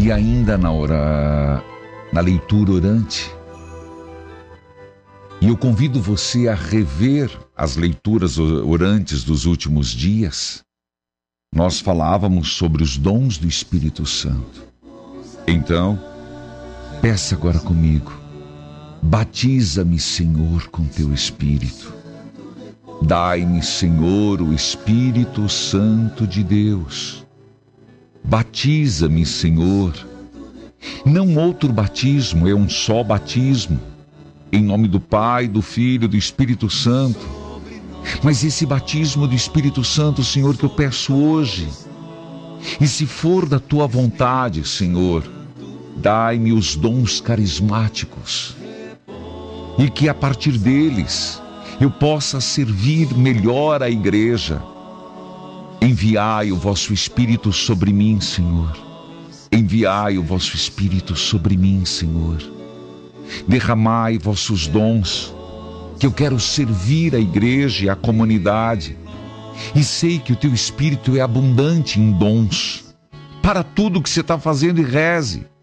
E ainda na leitura orante. E eu convido você a rever as leituras orantes dos últimos dias. Nós falávamos sobre os dons do Espírito Santo. Então, peça agora comigo. Batiza-me, Senhor, com teu Espírito. Dai-me, Senhor, o Espírito Santo de Deus. Batiza-me, Senhor. Não outro batismo, é um só batismo. Em nome do Pai, do Filho e do Espírito Santo. Mas esse batismo do Espírito Santo, Senhor, que eu peço hoje. E se for da tua vontade, Senhor, dai-me os dons carismáticos. E que a partir deles eu possa servir melhor a igreja. Enviai o vosso Espírito sobre mim, Senhor. Enviai o vosso Espírito sobre mim, Senhor. Derramai vossos dons, que eu quero servir a igreja e a comunidade. E sei que o teu Espírito é abundante em dons. Para tudo que você está fazendo, e reze.